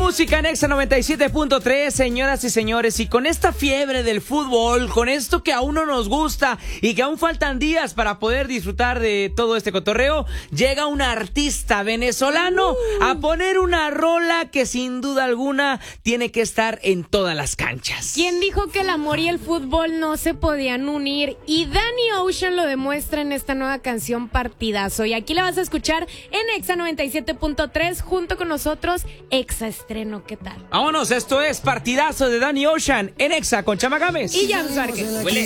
música en Exa 97.3, señoras y señores. Y con esta fiebre del fútbol, con esto que aún no nos gusta y que aún faltan días para poder disfrutar de todo este cotorreo, llega un artista venezolano a poner una rola que sin duda alguna tiene que estar en todas las canchas. ¿Quién dijo que el amor y el fútbol no se podían unir? Y Danny Ocean lo demuestra en esta nueva canción Partidazo. Y aquí la vas a escuchar en Exa 97.3 junto con nosotros. Exa estreno, ¿qué tal? Vámonos, esto es Partidazo de Danny Ocean en Exa con Chama Gámez Y Jan Sarkis. Huele.